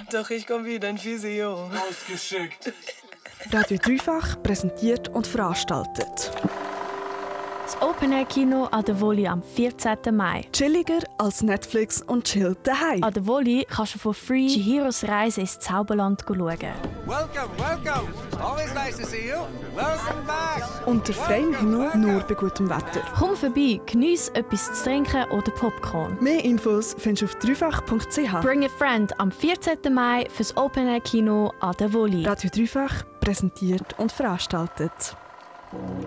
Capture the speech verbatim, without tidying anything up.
Doch ich komm wieder in Physio. Ausgeschickt. Radio Dreifach präsentiert und veranstaltet. Das Open-Air-Kino an der Wolli am vierzehnten Mai. Chilliger als Netflix und chill daheim. An der Wolli kannst du for free Chihiros Reise ins Zauberland schauen. Welcome, welcome. Always nice to see you. Welcome back. Unter freiem Himmel, nur bei gutem Wetter. Komm vorbei, geniess etwas zu trinken oder Popcorn. Mehr Infos findest du auf dreifach punkt c h. Bring a friend am vierzehnten Mai fürs Open-Air-Kino an der Wolli. Radio Dreifach präsentiert und veranstaltet.